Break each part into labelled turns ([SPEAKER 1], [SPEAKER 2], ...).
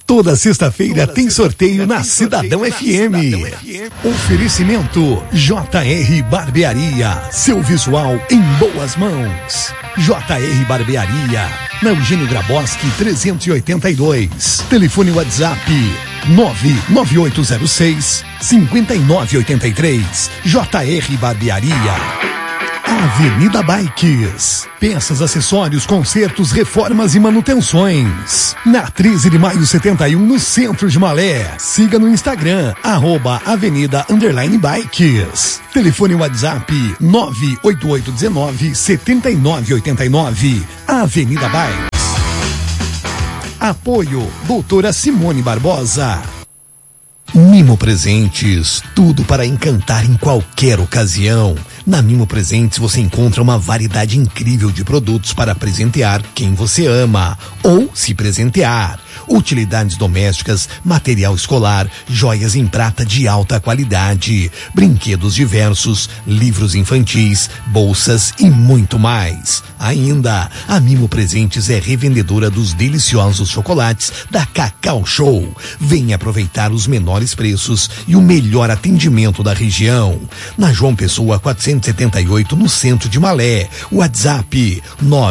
[SPEAKER 1] Toda sexta-feira tem sorteio na Cidadão FM. Oferecimento JR Barbearia, seu visual em boas mãos. JR Barbearia, na Eugênio Graboski 382. Telefone WhatsApp 99806-5983. JR Barbearia. Avenida Bikes. Peças, acessórios, consertos, reformas e manutenções. Na 13 de maio 71, no centro de Malé. Siga no Instagram, @avenida_bikes. Telefone WhatsApp 98819-7989. Avenida Bikes. Apoio doutora Simone Barbosa. Mimo Presentes, tudo para encantar em qualquer ocasião. Na Mimo Presentes você encontra uma variedade incrível de produtos para presentear quem você ama ou se presentear. Utilidades domésticas, material escolar, joias em prata de alta qualidade, brinquedos diversos, livros infantis, bolsas e muito mais. Ainda, a Mimo Presentes é revendedora dos deliciosos chocolates da Cacau Show. Venha aproveitar os menores preços e o melhor atendimento da região. Na João Pessoa 478, no centro de Malé. WhatsApp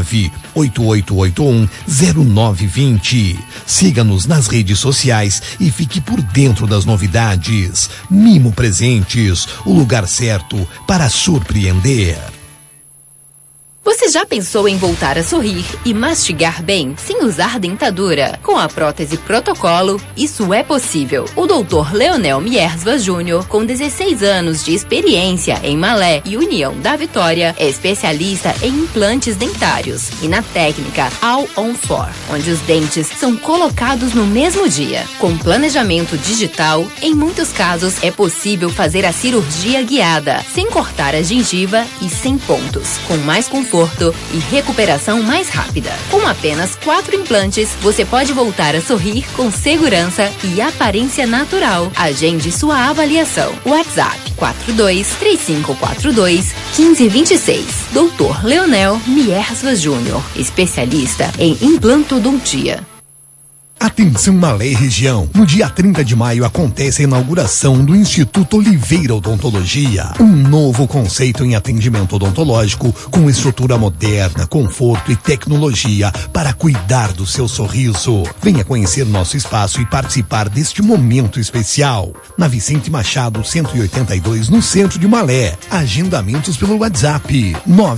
[SPEAKER 1] 988810920. Siga-nos nas redes sociais e fique por dentro das novidades. Mimo Presentes, o lugar certo para surpreender.
[SPEAKER 2] Você já pensou em voltar a sorrir e mastigar bem, sem usar dentadura? Com a prótese Protocolo, isso é possível. O Dr. Leonel Miersva Júnior, com 16 anos de experiência em Malé e União da Vitória, é especialista em implantes dentários e na técnica All on 4, onde os dentes são colocados no mesmo dia. Com planejamento digital, em muitos casos é possível fazer a cirurgia guiada, sem cortar a gengiva e sem pontos, com mais conforto e recuperação mais rápida. Com apenas 4 implantes, você pode voltar a sorrir com segurança e aparência natural. Agende sua avaliação. WhatsApp 42-3542-1526. Dr. Leonel Miersva Júnior, especialista em implantodontia.
[SPEAKER 1] Atenção Malé região, no dia 30 de maio acontece a inauguração do Instituto Oliveira Odontologia, um novo conceito em atendimento odontológico com estrutura moderna, conforto e tecnologia para cuidar do seu sorriso. Venha conhecer nosso espaço e participar deste momento especial. Na Vicente Machado 182, no centro de Malé. Agendamentos pelo WhatsApp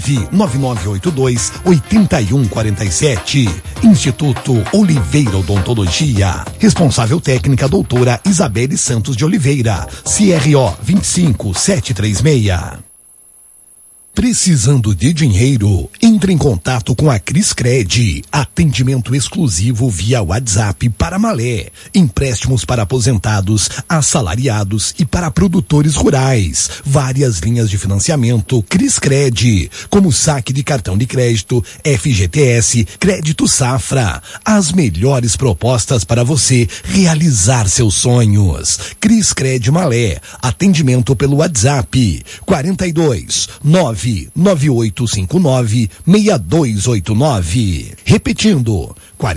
[SPEAKER 1] 99982-8147. Instituto Oliveira Odontologia. Responsável técnica doutora Isabelle Santos de Oliveira, CRO 25736. Precisando de dinheiro? Entre em contato com a Criscred. Atendimento exclusivo via WhatsApp para Malé. Empréstimos para aposentados, assalariados e para produtores rurais. Várias linhas de financiamento Criscred, como saque de cartão de crédito, FGTS, crédito safra. As melhores propostas para você realizar seus sonhos. Criscred Malé. Atendimento pelo WhatsApp 42-99859-6289. Repetindo,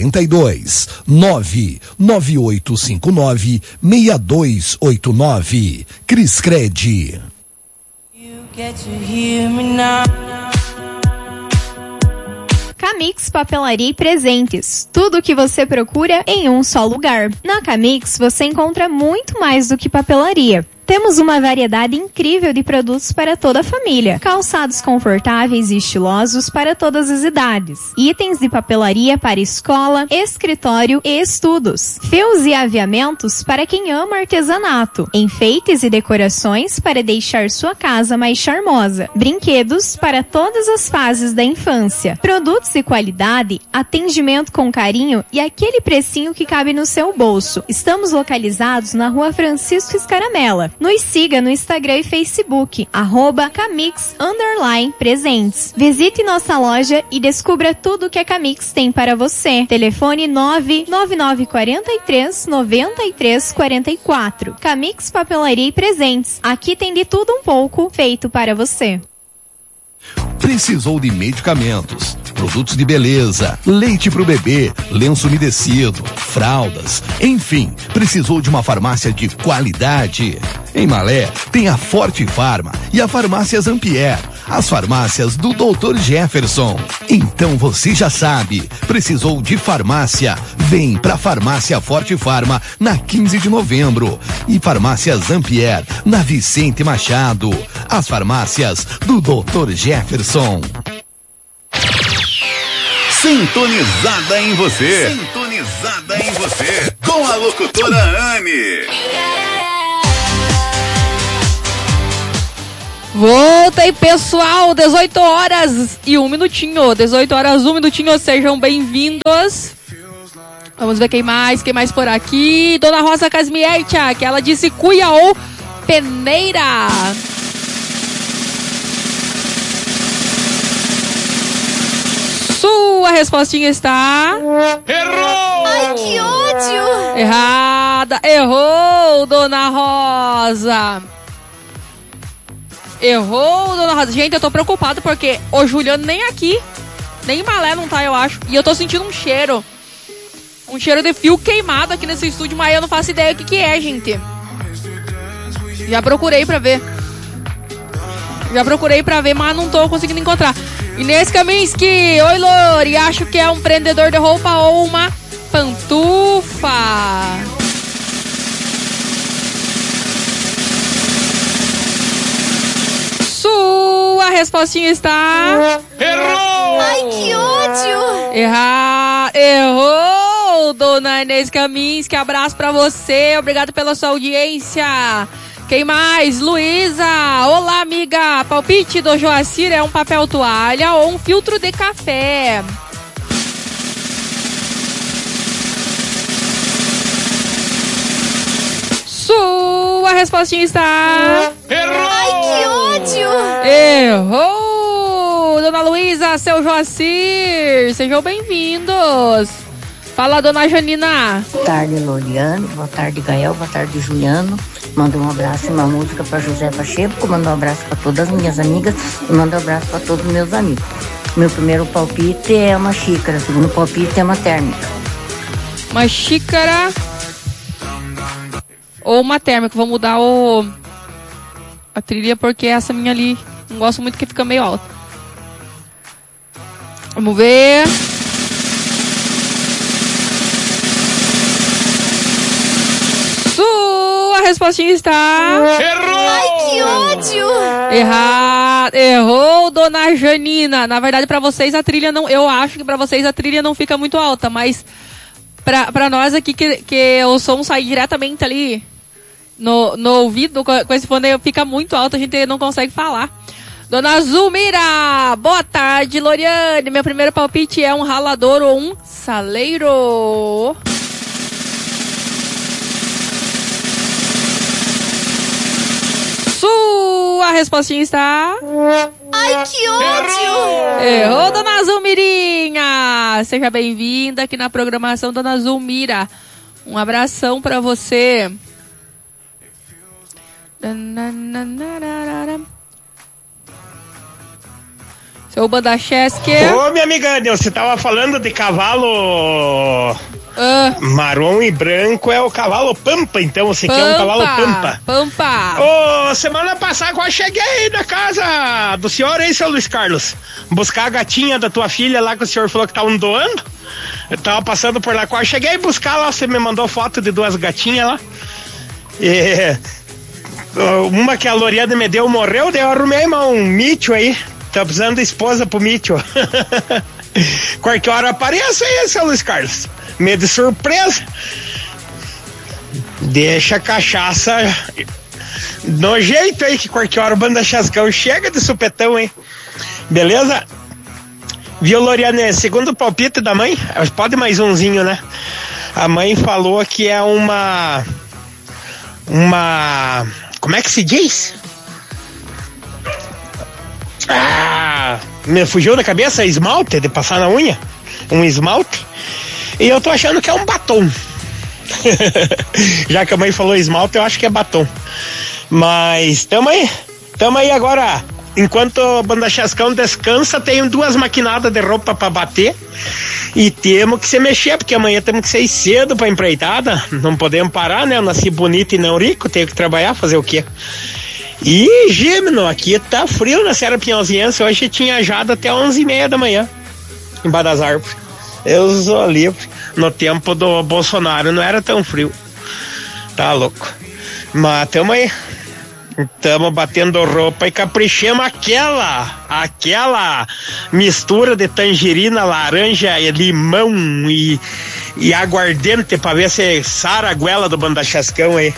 [SPEAKER 1] 42-99859-6289. Criscred.
[SPEAKER 3] Camix Papelaria e Presentes. Tudo o que você procura em um só lugar. Na Camix você encontra muito mais do que papelaria. Temos uma variedade incrível de produtos para toda a família. Calçados confortáveis e estilosos para todas as idades. Itens de papelaria para escola, escritório e estudos. Fios e aviamentos para quem ama artesanato. Enfeites e decorações para deixar sua casa mais charmosa. Brinquedos para todas as fases da infância. Produtos de qualidade, atendimento com carinho e aquele precinho que cabe no seu bolso. Estamos localizados na Rua Francisco Escaramela. Nos siga no Instagram e Facebook, @Camix_Presentes. Visite nossa loja e descubra tudo que a Camix tem para você. Telefone 99943-9344. Camix Papelaria e Presentes. Aqui tem de tudo um pouco feito para você.
[SPEAKER 1] Precisou de medicamentos, produtos de beleza, leite pro bebê, lenço umedecido, fraldas, enfim, precisou de uma farmácia de qualidade? Em Malé tem a Forte Farma e a Farmácia Zampier, as farmácias do Dr. Jefferson. Então você já sabe, precisou de farmácia? Vem pra Farmácia Forte Farma na 15 de novembro e Farmácia Zampier na Vicente Machado. As farmácias do Dr. Jefferson.
[SPEAKER 4] Sintonizada em você. Sintonizada em você. Com a locutora Anne.
[SPEAKER 5] Voltei, pessoal, 18 horas e 1 minutinho. 18 horas, 1 minutinho, sejam bem-vindos. Vamos ver quem mais por aqui. Dona Rosa Casmiertia, que ela disse cuia ou peneira. Sua respostinha está...
[SPEAKER 6] Errou!
[SPEAKER 2] Ai, que ódio!
[SPEAKER 5] Errada. Errou, Dona Rosa. Errou, Dona Rosa. Gente, eu tô preocupado porque o Juliano nem aqui, nem em Malé não tá, eu acho. E eu tô sentindo um cheiro de fio queimado aqui nesse estúdio, mas eu não faço ideia o que é, gente. Já procurei pra ver, mas não tô conseguindo encontrar. Inês Kaminski, oi Lori, acho que é um prendedor de roupa ou uma pantufa. Sua respostinha está...
[SPEAKER 6] Errou!
[SPEAKER 2] Ai, que ódio!
[SPEAKER 5] Errou, Dona Inês Kaminski, abraço pra você, obrigado pela sua audiência. Quem mais? Luísa, olá amiga, palpite do Joacir é um papel toalha ou um filtro de café? Sua respostinha está...
[SPEAKER 6] Errou!
[SPEAKER 2] Ai, que ódio!
[SPEAKER 5] Errou! Dona Luísa, seu Joacir, sejam bem-vindos. Fala, Dona Janina.
[SPEAKER 7] Boa tarde, Loriane. Boa tarde, Gael. Boa tarde, Juliano. Manda um abraço e uma música para José Pacheco. Manda um abraço para todas as minhas amigas e manda um abraço para todos os meus amigos. Meu primeiro palpite é uma xícara. Segundo palpite é uma térmica.
[SPEAKER 5] Uma xícara ou uma térmica. Vou mudar a trilha porque essa minha ali não gosto muito que fica meio alta. Vamos ver. Sua respostinha está...
[SPEAKER 6] Errou!
[SPEAKER 2] Ai, que ódio!
[SPEAKER 5] Errou, Dona Janina. Na verdade, pra vocês a trilha não... Eu acho que pra vocês a trilha não fica muito alta, mas pra nós aqui que o som sai diretamente ali no ouvido, com esse fone fica muito alto, a gente não consegue falar. Dona Zulmira, boa tarde, Loriane. Meu primeiro palpite é um ralador ou um saleiro. Sua respostinha está...
[SPEAKER 2] Ai, que ódio!
[SPEAKER 5] Errou, Dona Zulmirinha. Seja bem-vinda aqui na programação, Dona Zulmira. Um abração pra você. Seu Bandachesque.
[SPEAKER 8] Ô, minha amiga, você tava falando de cavalo marrom e branco, é o cavalo Pampa, então você quer um cavalo Pampa.
[SPEAKER 5] Pampa.
[SPEAKER 8] Ô, semana passada eu cheguei na casa do senhor, hein, seu Luiz Carlos? Buscar a gatinha da tua filha lá que o senhor falou que estavam doando. Eu tava passando por lá, quase cheguei a buscar lá, você me mandou foto de duas gatinhas lá. E uma que a Loriane me deu morreu, daí eu arrumei um Mitchell aí. Tá precisando de esposa pro Mitchell. Qualquer hora apareça aí, seu Luiz Carlos. Meio de surpresa. Deixa a cachaça no jeito aí, que qualquer hora o Banda Chascão chega de supetão, hein? Beleza? Viu, Loriane? Segundo o palpite da mãe, pode mais umzinho, né? A mãe falou que é uma... Como é que se diz? Me fugiu da cabeça, esmalte de passar na unha, um esmalte, e eu tô achando que é um batom. Já que a mãe falou esmalte, eu acho que é batom. Mas tamo aí agora enquanto o Banda Chascão descansa, tenho 2 maquinadas de roupa pra bater e temos que se mexer, porque amanhã temos que sair cedo pra empreitada, não podemos parar, né? Eu nasci bonito e não rico, tenho que trabalhar, fazer o quê? E, Gimno, aqui tá frio na Serra Pinhalzinhense, hoje tinha jado até 11h30 da manhã, embaixo das árvores. Eu sou livre, no tempo do Bolsonaro não era tão frio, tá louco, mas tamo aí. Estamos batendo roupa e caprichamos aquela mistura de tangerina, laranja, limão e aguardente pra ver se sara a goela do Banda Chascão aí.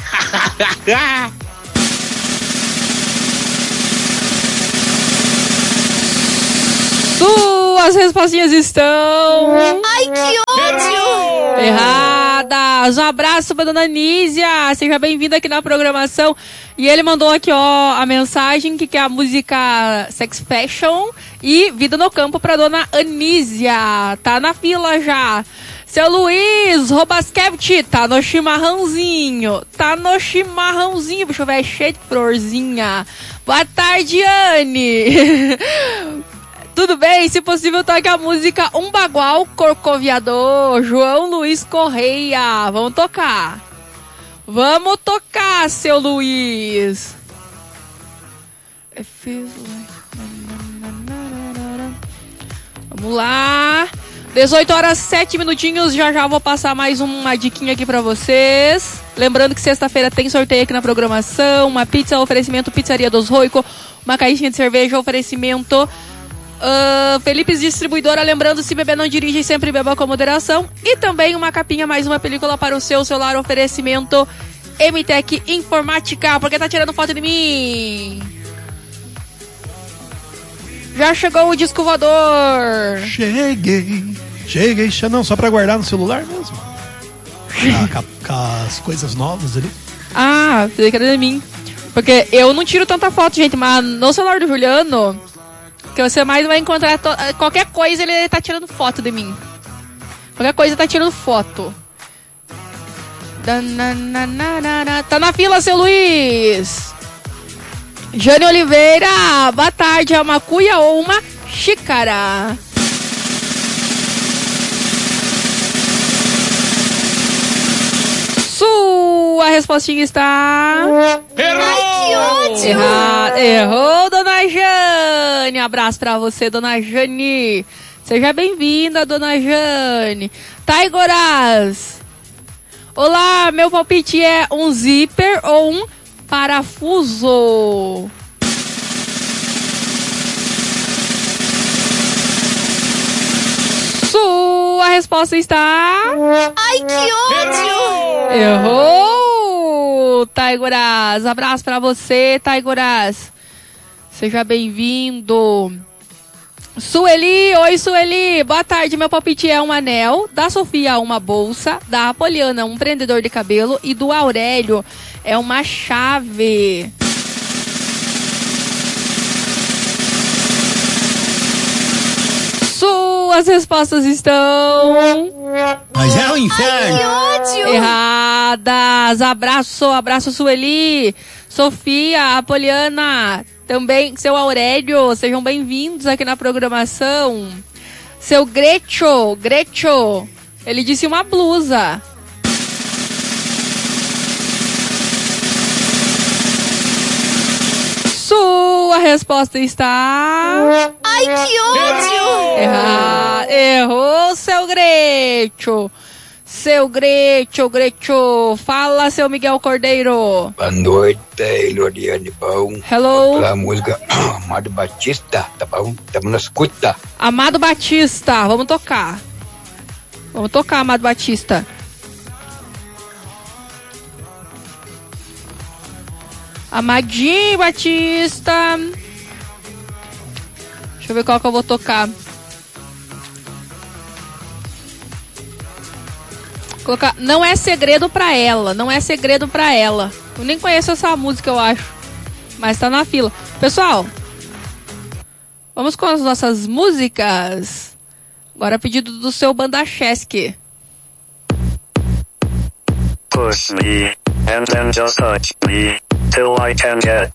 [SPEAKER 5] Suas respostinhas estão...
[SPEAKER 2] Ai, que ódio!
[SPEAKER 5] Erradas! Um abraço pra dona Nízia, seja bem-vinda aqui na programação. E ele mandou aqui, ó, a mensagem que quer a música Sex Fashion e Vida no Campo pra dona Anísia. Tá na fila já. Seu Luiz Robaskevich, tá no chimarrãozinho. Deixa eu ver, é cheio de florzinha. Boa tarde, Anne. Tudo bem? Se possível, toque a música Um Bagual Corcoviador, João Luiz Correia. Vamos tocar. Vamos tocar, seu Luiz. Vamos lá. 18h07, já vou passar mais uma diquinha aqui pra vocês. Lembrando que sexta-feira tem sorteio aqui na programação. Uma pizza, oferecimento Pizzaria dos Roico. Uma caixinha de cerveja, oferecimento... Felipe's Distribuidora, lembrando, se beber não dirige, sempre beba com moderação. E também uma capinha, mais uma película para o seu celular, oferecimento MTech Informática. Porque tá tirando foto de mim? Já chegou o disco voador.
[SPEAKER 1] Cheguei, não, só pra guardar no celular mesmo. Com as coisas novas ali.
[SPEAKER 5] Ah, você quer de mim? Porque eu não tiro tanta foto, gente, mas no celular do Juliano, que você mais vai encontrar qualquer coisa, ele tá tirando foto de mim. Qualquer coisa tá tirando foto. Tá na fila, seu Luiz. Jane Oliveira, boa tarde. É uma cuia ou uma xícara? Sua respostinha está...
[SPEAKER 6] Errou!
[SPEAKER 2] Ai, que ódio!
[SPEAKER 5] Errou, dona Jane. Abraço pra você, dona Jane. Seja bem-vinda, dona Jane. Taigoras. Olá, meu palpite é um zíper ou um parafuso? Sua resposta está...
[SPEAKER 2] Ai, que ódio!
[SPEAKER 5] Errou, Taigoras. Abraço pra você, Taigoras. Seja bem-vindo. Sueli, oi Sueli. Boa tarde, meu palpite é um anel. Da Sofia, uma bolsa. Da Apoliana, um prendedor de cabelo. E do Aurélio, é uma chave. Suas respostas estão...
[SPEAKER 1] Mas é o inferno.
[SPEAKER 2] Que ódio!
[SPEAKER 5] Erradas. Abraço Sueli. Sofia, Apoliana, também seu Aurélio, sejam bem-vindos aqui na programação. Seu Grecho, ele disse uma blusa. Sua resposta está...
[SPEAKER 2] Ai, que ódio!
[SPEAKER 5] Errou, seu Grecho. Seu Grecho. Fala, seu Miguel Cordeiro.
[SPEAKER 9] Boa noite, Loriane, bom.
[SPEAKER 5] Hello.
[SPEAKER 9] A música Amado Batista, tá bom? Estamos na escuta.
[SPEAKER 5] Amado Batista, vamos tocar. Amado Batista. Amadinho Batista. Deixa eu ver qual que eu vou tocar. Colocar, não é segredo pra ela. Eu nem conheço essa música, eu acho. Mas tá na fila. Pessoal, vamos com as nossas músicas. Agora pedido do seu Banda Chesky.
[SPEAKER 10] Push me, and then just touch me, till I can get